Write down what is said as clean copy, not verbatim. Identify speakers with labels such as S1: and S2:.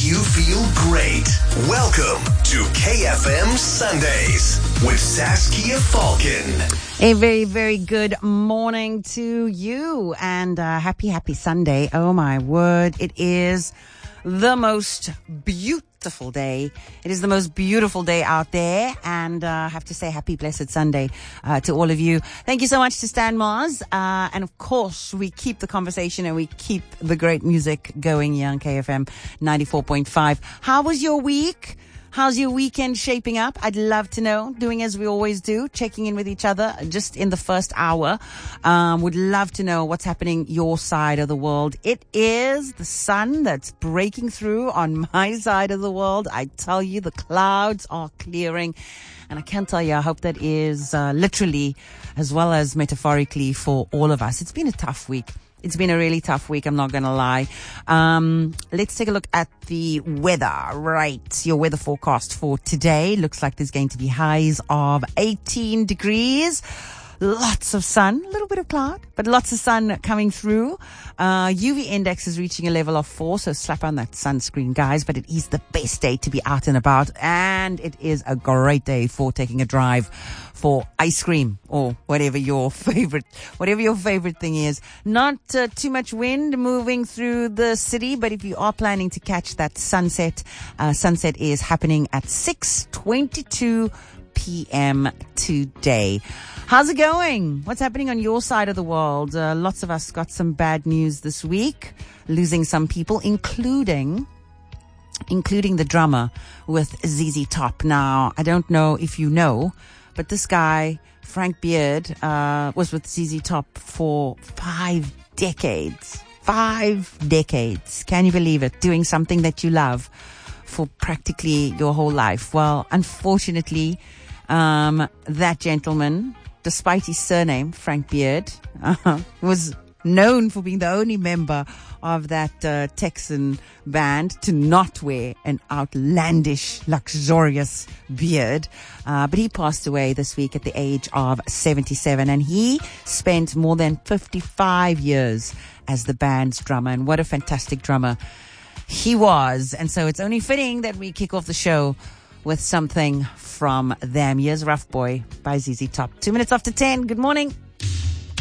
S1: you feel great. Welcome to KFM Sundays with Saskia Falcon.
S2: A very, very good morning to you and happy Sunday. Oh my word. It is the most beautiful day. It is the most beautiful day out there. And I have to say happy blessed Sunday to all of you. Thank you so much to Stan Mars. And of course, we keep the conversation and we keep the great music going here on KFM 94.5. How was your week? How's your weekend shaping up? I'd love to know. Doing as we always do, checking in with each other just in the first hour. Would love to know what's happening your side of the world. It is the sun that's breaking through on my side of the world. I tell you, the clouds are clearing. And I can tell you, I hope that is literally as well as metaphorically for all of us. It's been a tough week. It's been a really tough week, I'm not going to lie. Let's take a look at the weather. Right. Your weather forecast for today looks like there's going to be highs of 18 degrees. Lots of sun, a little bit of cloud, but lots of sun coming through. UV index is reaching a level of 4, so slap on that sunscreen, guys. But it is the best day to be out and about, and it is a great day for taking a drive for ice cream or whatever your favorite thing is. Not too much wind moving through the city, but if you are planning to catch that sunset, sunset is happening at 6:22 p.m. today. How's it going? What's happening on your side of the world? Lots of us got some bad news this week, losing some people, including the drummer with ZZ Top. Now, I don't know if you know, but this guy, Frank Beard, was with ZZ Top for 5 decades. 5 decades. Can you believe it? Doing something that you love for practically your whole life. Well, unfortunately, that gentleman, despite his surname, Frank Beard, was known for being the only member of that Texan band to not wear an outlandish, luxurious beard. But he passed away this week at the age of 77, and he spent more than 55 years as the band's drummer. And what a fantastic drummer he was. And so it's only fitting that we kick off the show with something from them. Here's Rough Boy by ZZ Top. 2 minutes after 10. Good morning.